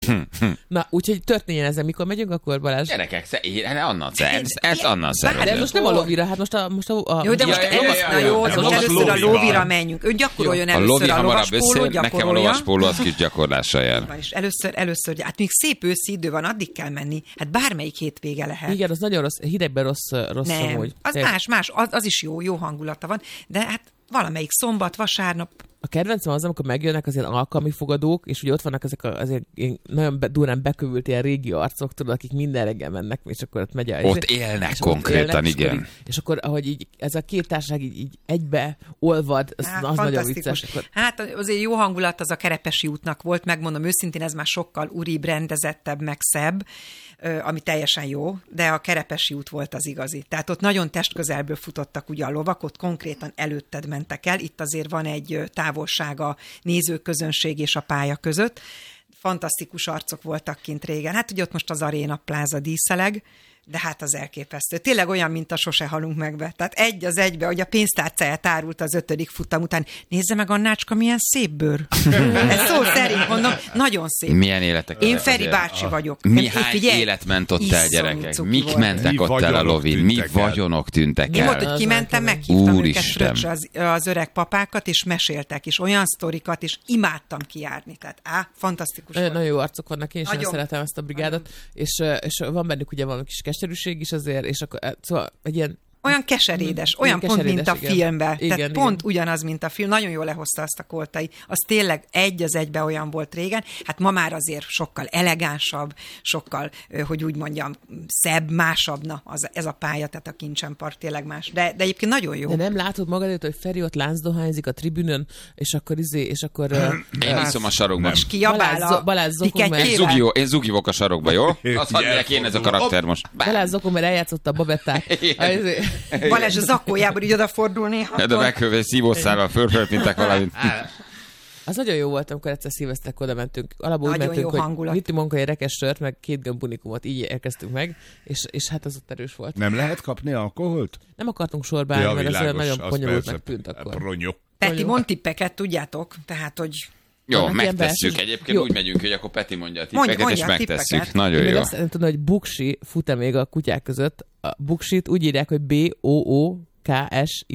Na, úgyhogy történjen ezen, mikor megyünk, akkor Balázs? Gyerekek, ezt Anna szervezett. De most nem a lóvira, hát most a jó, de most először a lóvira menjünk. Ön gyakoroljon először a lovaspólót, nekem a lovaspóló az kis gyakorlással jár. Először, hát még szép őszi idő van, addig kell menni. Hát bármelyik hétvége lehet. Igen, az nagyon rossz, hidegben rossz nem, amúgy. Az más, az is jó hangulata van, de hát valamelyik szombat, vasárnap. A kedvencem az, amikor megjönnek az ilyen alkalmi fogadók, és ugye ott vannak ezek azért nagyon durán bekövült ilyen régi arcok, tudod, akik minden reggel mennek, és akkor ott megy Ott élnek konkrétan, igen. És akkor, ahogy így ez a két társaság így egybe olvad, az nagyon vicces. Hát azért jó hangulat az a Kerepesi útnak volt, megmondom őszintén, ez már sokkal uribb, rendezettebb, meg szebb, ami teljesen jó, de a Kerepesi út volt az igazi. Tehát ott nagyon testközelből futottak ugye a lovak, ott konkrétan előtted mentek el, itt azért van egy távolság a nézőközönség és a pálya között. Fantasztikus arcok voltak kint régen. Hát ugye ott most az Aréna Pláza díszeleg, de hát az elképesztő. Tényleg olyan, mint a Sose halunk megbe. Tehát egy az egybe, hogy a pénztárcáját árult az 5. futam után. Nézze meg, Annácska, milyen szép bőr. Ez szó szerint mondom, nagyon szép. Milyen életek. Én Feri bácsi vagyok. Hány élet ment ott el, gyerekek? Mik mentek ott el a lovin? Mi vagyonok tűntek el? Mi volt, hogy kimentem, meghívtam őket az öreg papákat, és meséltek, és olyan sztorikat, és imádtam kijárni. Tehát fantasztikus. Nagyon jó arcok vannak, én sem szeretem ezt a brigádot, és van bennük ugye valami kis keserűség is azért, és akkor szóval egy ilyen olyan keserédes, olyan pont, mint a filmben. Igen, Tehát pont ugyanaz, mint a film. Nagyon jól lehozta azt a Koltai. Az tényleg egy az egybe olyan volt régen. Hát ma már azért sokkal elegánsabb, sokkal, hogy úgy mondjam, szebb, másabb. Na, ez a pálya, tehát a Kincsenpark tényleg más. De egyébként nagyon jó. De nem látod magad előtt, hogy Feri ott láncdohányzik a tribünön, és akkor én iszom a sarokban. És kiabál Balázs Én zugivok a sarokba, jó? Azt hadd megyek én ez a karakter most. Balázs Zokon, mert eljátszotta a Babettát. Balázs a zakójából így odafordul néha. De meghőve szívószálral fölpörtintek valamit. Az nagyon jó volt, amikor egyszer szilveszterkor oda mentünk. Alapból úgy nagyon mentünk, jó hangulat. Vitti Monka egy rekes sört, meg 2 gömbunikumot, így érkeztünk meg, és hát az ott erős volt. Nem lehet kapni alkoholt? Nem akartunk sorba állni, mert ez nagyon bonyolultnak tűnt akkor. Peti, mond tippeket, tudjátok? Tehát, hogy... Jó, megtesszük. Egyébként úgy megyünk, hogy akkor Peti mondja a tippeket, és megtesszük. Nagyon jó. Azt nem tudom, hogy Buksi fut-e még a kutyák között. A Buksit úgy írják, hogy B-O-O-K-S-Y.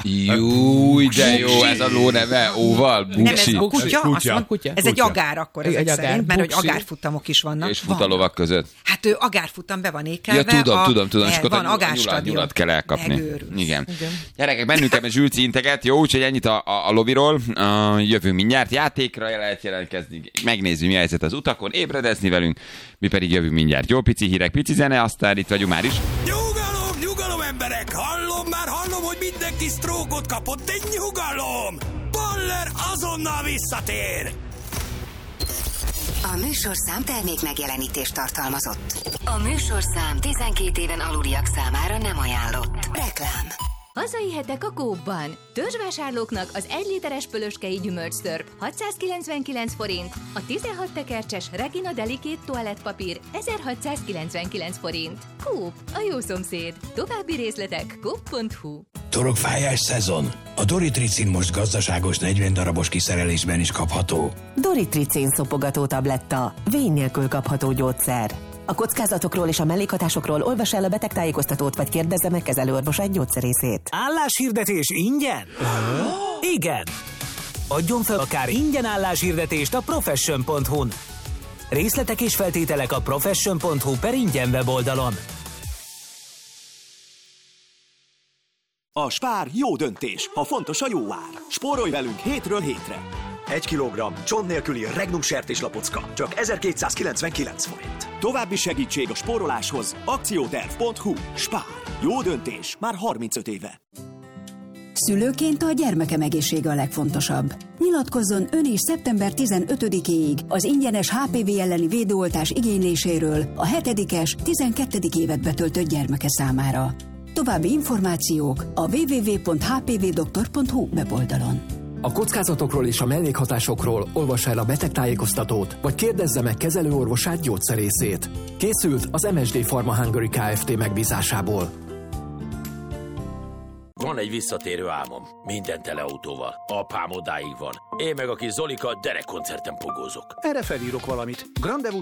Júj, de jó, ez a ló neve, óval, Buksi. Nem, ez a kutya, kutya. Ez egy agár akkor ezek szerint, mert hogy agárfutamok is vannak. És fut a lovak között. Hát ő agárfutam be van ékelve. Ja, tudom. És akkor van agárstadion. Nyulat kell elkapni. Megőrülsz. Igen. Gyerekek, bennünket Zsülci integet, jó, úgyhogy ennyit a loviról. Jövünk mindjárt játékra, lehet jelentkezni, megnézzük, mi a helyzet az utakon, ébredezni velünk, mi pedig jövünk mindjárt. Jó, pici hírek, pici zene, aztán itt vagyunk már is. Nyugalom, emberek! Hallom, hogy mindenki sztrókot kapott, de nyugalom! Baller azonnal visszatér! A műsorszám termék megjelenítést tartalmazott. A műsorszám 12 éven aluliak számára nem ajánlott. Reklám. Hazai hetek a Coopban. Törzsvásárlóknak az 1 literes pölöskei gyümölcstörp 699 forint, a 16 tekercses Regina Delicate toalettpapír 1699 forint. Coop, a jó szomszéd. További részletek coop.hu. Torokfájás szezon. A Doritricin most gazdaságos 40 darabos kiszerelésben is kapható. Doritricin szopogató tabletta. Vény nélkül kapható gyógyszer. A kockázatokról és a mellékhatásokról olvas el a betegtájékoztatót, vagy kérdezze meg kezelőorvosát, gyógyszerészét. Álláshirdetés ingyen? Igen! Adjon fel akár ingyen álláshirdetést a profession.hu-n. Részletek és feltételek a profession.hu/ingyen weboldalon. A Spár jó döntés, ha fontos a jó ár. Spórolj velünk hétről hétre. 1 kilogramm csont nélküli Regnum sertéslapocka csak 1299 forint. További segítség a spóroláshoz akcióterv.hu. Spár. Jó döntés már 35 éve. Szülőként a gyermekem egészsége a legfontosabb. Nyilatkozzon ön is szeptember 15-éig az ingyenes HPV elleni védőoltás igényléséről a 7-es, 12. évet betöltött gyermeke számára. További információk a www.hpvdoktor.hu weboldalon. A kockázatokról és a mellékhatásokról olvassa el a betegtájékoztatót, vagy kérdezze meg kezelőorvosát, gyógyszerészét. Készült az MSD Pharma Hungary Kft. Megbízásából. Van egy visszatérő álmom. Minden teleautóval. Apám odáig van. Én meg a kis Zolika derekkoncerten pogózok. Erre felírok valamit. Grande